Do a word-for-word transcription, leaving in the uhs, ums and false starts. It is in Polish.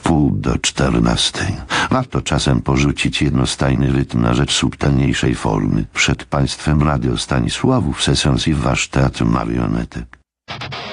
Wpół do czternastej. Warto czasem porzucić jednostajny rytm na rzecz subtelniejszej formy. Przed państwem Radio Stanisławów, Sessions i Wasz Teatr Marionetek.